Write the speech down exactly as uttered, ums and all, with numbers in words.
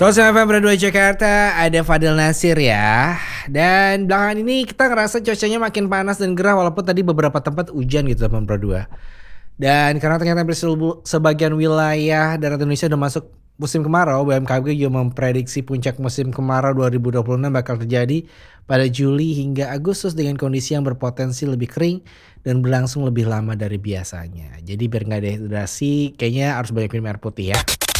Terus F M dua Jakarta ada Fadil Nasir ya. Dan belakangan ini kita ngerasa cuacanya makin panas dan gerah walaupun tadi beberapa tempat hujan gitu teman Pro dua. Dan karena ternyata hampir seluruh- sebagian wilayah darat Indonesia udah masuk musim kemarau, B M K G juga memprediksi puncak musim kemarau dua ribu dua puluh enam bakal terjadi pada Juli hingga Agustus dengan kondisi yang berpotensi lebih kering dan berlangsung lebih lama dari biasanya. Jadi biar nggak dehidrasi, kayaknya harus banyak minum air putih ya.